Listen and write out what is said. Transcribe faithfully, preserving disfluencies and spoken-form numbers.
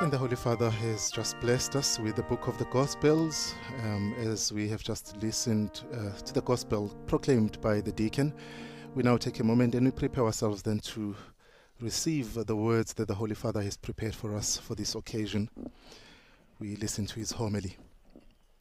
And the Holy Father has just blessed us with the book of the Gospels, um, as we have just listened uh, to the Gospel proclaimed by the deacon. We now take a moment and we prepare ourselves then to receive the words that the Holy Father has prepared for us for this occasion. We listen to his homily.